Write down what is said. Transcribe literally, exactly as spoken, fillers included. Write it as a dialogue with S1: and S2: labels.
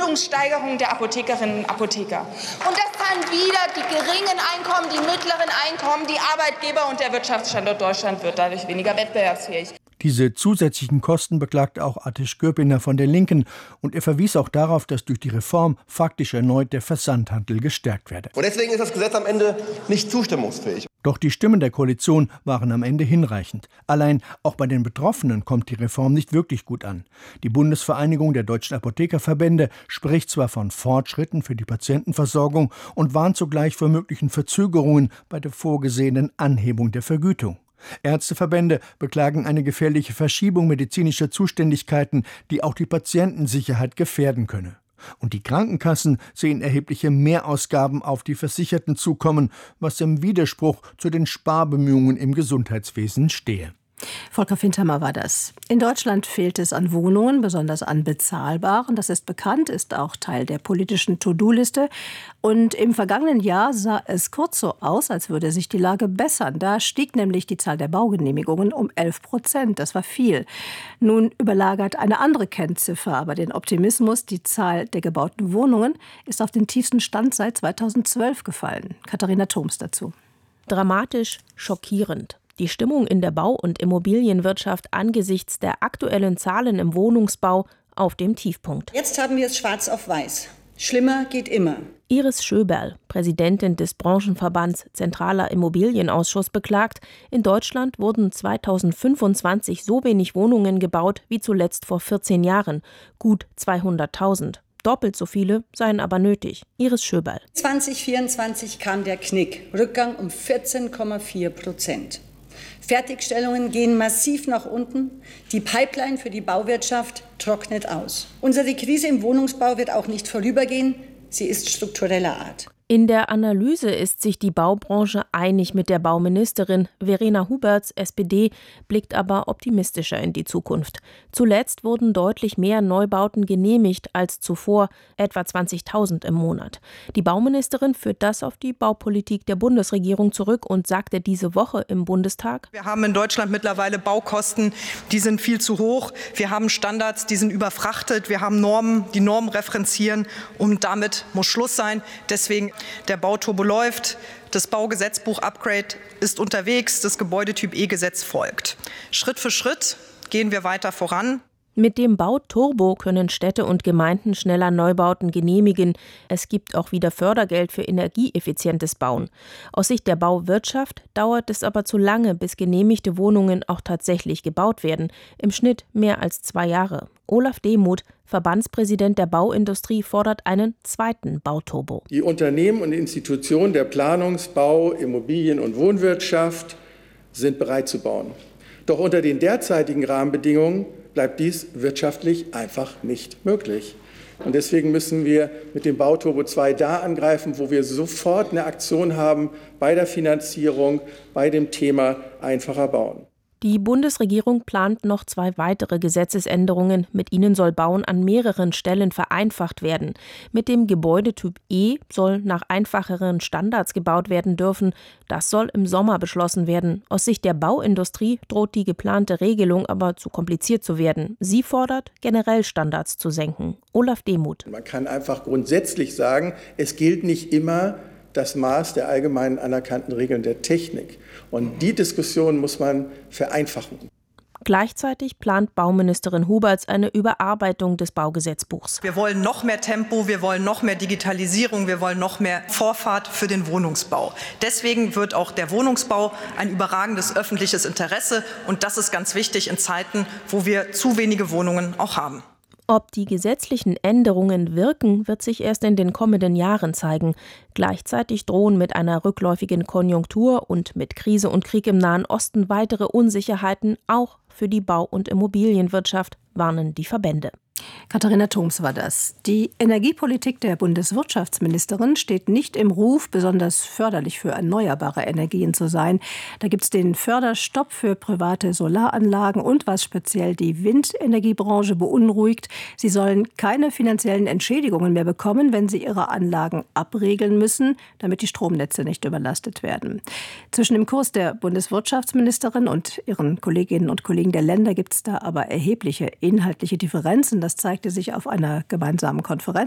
S1: Vergütungssteigerung der Apothekerinnen und Apotheker. Und das zahlen wieder die geringen Einkommen, die mittleren Einkommen, die Arbeitgeber, und der Wirtschaftsstandort Deutschland wird dadurch weniger wettbewerbsfähig.
S2: Diese zusätzlichen Kosten beklagte auch Atish Gürpiner von der Linken, und er verwies auch darauf, dass durch die Reform faktisch erneut der Versandhandel gestärkt werde.
S3: Und deswegen ist das Gesetz am Ende nicht zustimmungsfähig.
S2: Doch die Stimmen der Koalition waren am Ende hinreichend. Allein auch bei den Betroffenen kommt die Reform nicht wirklich gut an. Die Bundesvereinigung der deutschen Apothekerverbände spricht zwar von Fortschritten für die Patientenversorgung und warnt zugleich vor möglichen Verzögerungen bei der vorgesehenen Anhebung der Vergütung. Ärzteverbände beklagen eine gefährliche Verschiebung medizinischer Zuständigkeiten, die auch die Patientensicherheit gefährden könne. Und die Krankenkassen sehen erhebliche Mehrausgaben auf die Versicherten zukommen, was im Widerspruch zu den Sparbemühungen im Gesundheitswesen stehe.
S4: Volker Fintermer war das. In Deutschland fehlt es an Wohnungen, besonders an bezahlbaren. Das ist bekannt, ist auch Teil der politischen To-Do-Liste. Und im vergangenen Jahr sah es kurz so aus, als würde sich die Lage bessern. Da stieg nämlich die Zahl der Baugenehmigungen um elf Prozent. Das war viel. Nun überlagert eine andere Kennziffer aber den Optimismus. Die Zahl der gebauten Wohnungen ist auf den tiefsten Stand seit zweitausendzwölf gefallen. Katharina Thoms dazu.
S5: Dramatisch, schockierend. Die Stimmung in der Bau- und Immobilienwirtschaft angesichts der aktuellen Zahlen im Wohnungsbau auf dem Tiefpunkt.
S6: Jetzt haben wir es schwarz auf weiß. Schlimmer geht immer.
S5: Iris Schöberl, Präsidentin des Branchenverbands Zentraler Immobilienausschuss, beklagt, in Deutschland wurden zweitausendfünfundzwanzig so wenig Wohnungen gebaut wie zuletzt vor vierzehn Jahren, gut zweihunderttausend. Doppelt so viele seien aber nötig. Iris Schöberl.
S6: zwanzig vierundzwanzig kam der Knick, Rückgang um vierzehn Komma vier Prozent. Fertigstellungen gehen massiv nach unten. Die Pipeline für die Bauwirtschaft trocknet aus. Unsere Krise im Wohnungsbau wird auch nicht vorübergehen. Sie ist struktureller Art.
S5: In der Analyse ist sich die Baubranche einig mit der Bauministerin. Verena Huberts, S P D, blickt aber optimistischer in die Zukunft. Zuletzt wurden deutlich mehr Neubauten genehmigt als zuvor, etwa zwanzigtausend im Monat. Die Bauministerin führt das auf die Baupolitik der Bundesregierung zurück und sagte diese Woche im Bundestag:
S7: Wir haben in Deutschland mittlerweile Baukosten, die sind viel zu hoch. Wir haben Standards, die sind überfrachtet. Wir haben Normen, die Normen referenzieren, und damit muss Schluss sein. Deswegen der Bauturbo läuft, das Baugesetzbuch-Upgrade ist unterwegs, das Gebäudetyp-E-Gesetz folgt. Schritt für Schritt gehen wir weiter voran.
S5: Mit dem Bauturbo können Städte und Gemeinden schneller Neubauten genehmigen. Es gibt auch wieder Fördergeld für energieeffizientes Bauen. Aus Sicht der Bauwirtschaft dauert es aber zu lange, bis genehmigte Wohnungen auch tatsächlich gebaut werden. Im Schnitt mehr als zwei Jahre. Olaf Demuth, Verbandspräsident der Bauindustrie, fordert einen zweiten Bauturbo.
S8: Die Unternehmen und Institutionen der Planungs-, Bau-, Immobilien- und Wohnwirtschaft sind bereit zu bauen. Doch unter den derzeitigen Rahmenbedingungen bleibt dies wirtschaftlich einfach nicht möglich. Und deswegen müssen wir mit dem Bauturbo zwei da angreifen, wo wir sofort eine Aktion haben bei der Finanzierung, bei dem Thema einfacher bauen.
S5: Die Bundesregierung plant noch zwei weitere Gesetzesänderungen. Mit ihnen soll Bauen an mehreren Stellen vereinfacht werden. Mit dem Gebäudetyp E soll nach einfacheren Standards gebaut werden dürfen. Das soll im Sommer beschlossen werden. Aus Sicht der Bauindustrie droht die geplante Regelung aber zu kompliziert zu werden. Sie fordert, generell Standards zu senken. Olaf Demuth.
S8: Man kann einfach grundsätzlich sagen, es gilt nicht immer das Maß der allgemein anerkannten Regeln der Technik. Und die Diskussion muss man vereinfachen.
S5: Gleichzeitig plant Bauministerin Huberts eine Überarbeitung des Baugesetzbuchs.
S7: Wir wollen noch mehr Tempo, wir wollen noch mehr Digitalisierung, wir wollen noch mehr Vorfahrt für den Wohnungsbau. Deswegen wird auch der Wohnungsbau ein überragendes öffentliches Interesse. Und das ist ganz wichtig in Zeiten, wo wir zu wenige Wohnungen auch haben.
S5: Ob die gesetzlichen Änderungen wirken, wird sich erst in den kommenden Jahren zeigen. Gleichzeitig drohen mit einer rückläufigen Konjunktur und mit Krise und Krieg im Nahen Osten weitere Unsicherheiten, auch für die Bau- und Immobilienwirtschaft, warnen die Verbände.
S4: Katharina Thoms war das. Die Energiepolitik der Bundeswirtschaftsministerin steht nicht im Ruf, besonders förderlich für erneuerbare Energien zu sein. Da gibt es den Förderstopp für private Solaranlagen und was speziell die Windenergiebranche beunruhigt. Sie sollen keine finanziellen Entschädigungen mehr bekommen, wenn sie ihre Anlagen abregeln müssen, damit die Stromnetze nicht überlastet werden. Zwischen dem Kurs der Bundeswirtschaftsministerin und ihren Kolleginnen und Kollegen der Länder gibt es da aber erhebliche inhaltliche Differenzen. Das zeigte sich auf einer gemeinsamen Konferenz